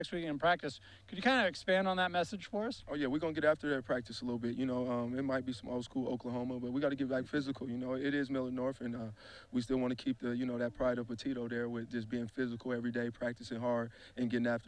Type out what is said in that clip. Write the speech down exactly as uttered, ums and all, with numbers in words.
next week in practice. Could you kind of expand on that message for us? Oh yeah, we're gonna get after that practice a little bit. You know, um, it might be some old school Oklahoma, but we got to get back physical. You know, it is Miller North, and uh, we still want to keep the you know that pride of Petito there with just being physical every day, practicing hard, and getting after.